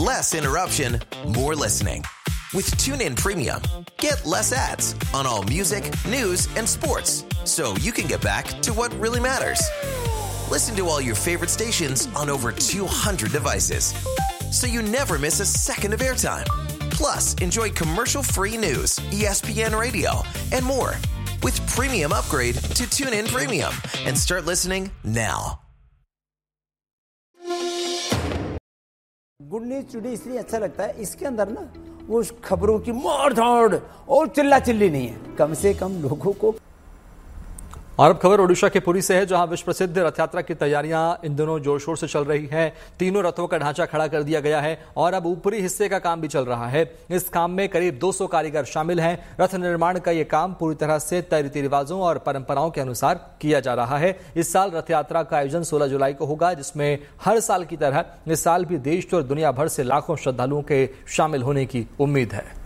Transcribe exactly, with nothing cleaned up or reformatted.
less interruption, more listening. With TuneIn Premium, get less ads on all music, news, and sports, so you can get back to what really matters. Listen to all your favorite stations on over two hundred devices, so you never miss a second of airtime. Plus, enjoy commercial-free news, E S P N Radio, and more. With Premium upgrade to TuneIn Premium and start listening now. Good news today इसलिए अच्छा लगता है, इसके अंदर ना वो खबरों की मार धाड़ और चिल्ला चिल्ली नहीं है, कम से कम लोगों को। और अब खबर ओडिशा के पुरी से है, जहां विश्व प्रसिद्ध रथ यात्रा की तैयारियां इन दिनों जोर शोर से चल रही हैं। तीनों रथों का ढांचा खड़ा कर दिया गया है और अब ऊपरी हिस्से का काम भी चल रहा है। इस काम में करीब दो सौ कारीगर शामिल हैं। रथ निर्माण का यह काम पूरी तरह से तय रीति रिवाजों और परंपराओं के अनुसार किया जा रहा है। इस साल रथ यात्रा का आयोजन सोलह जुलाई को होगा, जिसमें हर साल की तरह इस साल भी देश और दुनिया भर से लाखों श्रद्धालुओं के शामिल होने की उम्मीद है।